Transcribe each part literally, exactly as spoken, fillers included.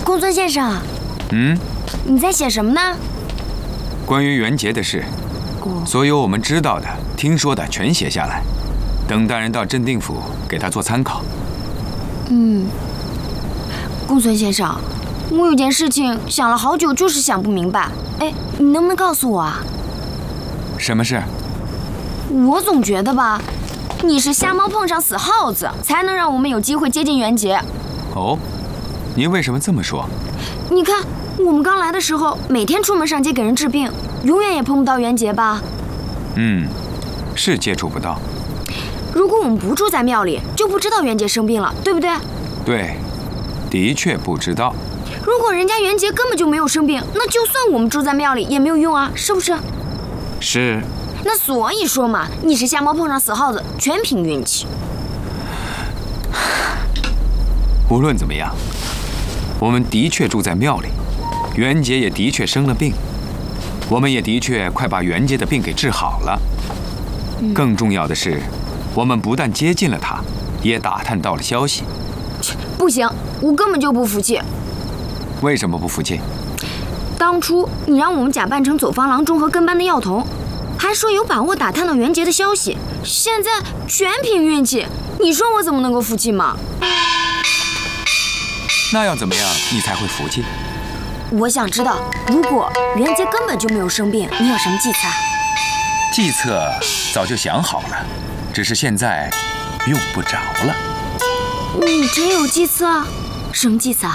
公孙先生， 嗯， 你在写什么呢？ 关于元杰的事， 哦， 所有我们知道的、听说的全写下来，等大人到镇定府给他做参考。 嗯，公孙先生，我有件事情想了好久，就是想不明白。哎，你能不能告诉我啊？ 什么事？ 我总觉得吧，你是瞎猫碰上死耗子，才能让我们有机会接近元杰。 哦，您为什么这么说？ 你看，我们刚来的时候，每天出门上街给人治病，永远也碰不到元杰吧？ 嗯，是接触不到。 如果我们不住在庙里，就不知道元杰生病了，对不对？ 对，的确不知道。 如果人家元杰根本就没有生病，那就算我们住在庙里也没有用啊，是不是？ 是。 那所以说嘛，你是瞎猫碰上死耗子，全凭运气。 无论怎么样，我们的确住在庙里，元杰也的确生了病，我们也的确快把元杰的病给治好了。 嗯、 更重要的是，我们不但接近了他，也打探到了消息。 不行，我根本就不服气。 为什么不服气？ 当初你让我们假扮成走方郎中和跟班的药童，还说有把握打探到元杰的消息，现在全凭运气，你说我怎么能够服气吗？ 那要怎么样你才会服气？ 我想知道，如果元杰根本就没有生病，你有什么计策？ 计策早就想好了，只是现在用不着了。 你真有计策？什么计策？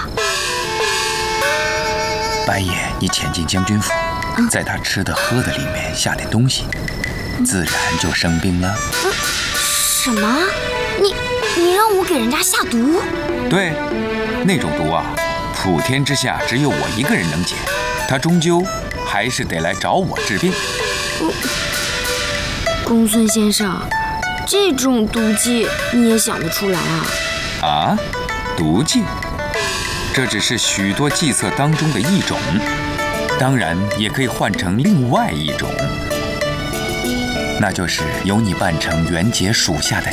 半夜你潜进将军府，在他吃的喝的里面下点东西，自然就生病了。 嗯，什么？你你让我给人家下毒？ 对，那种毒啊，普天之下只有我一个人能解，他终究还是得来找我治病。 嗯、公孙先生，这种毒计你也想得出来啊？ 啊，毒计？这只是许多计策当中的一种，当然也可以换成另外一种，那就是由你扮成元杰属下的